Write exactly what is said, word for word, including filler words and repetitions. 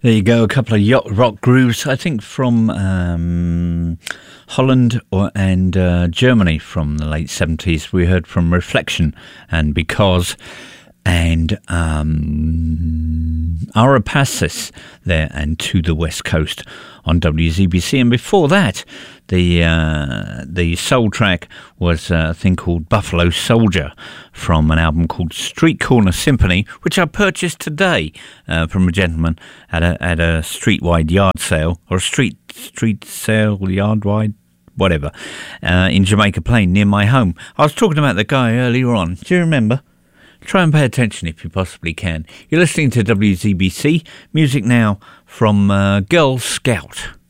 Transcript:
There you go, a couple of yacht rock grooves, I think from um, Holland or, and uh, Germany from the late seventies. We heard from Reflection and Because, and um, Arapacis there, and To the West Coast on W Z B C. And before that, the uh, the soul track was a thing called Buffalo Soldier from an album called Street Corner Symphony, which I purchased today uh, from a gentleman at a at a street-wide yard sale, or a street street sale, yard-wide, whatever, uh, in Jamaica Plain near my home. I was talking about the guy earlier on. Do you remember? Try and pay attention if you possibly can. You're listening to W Z B C. Music now from uh, Girl Scout.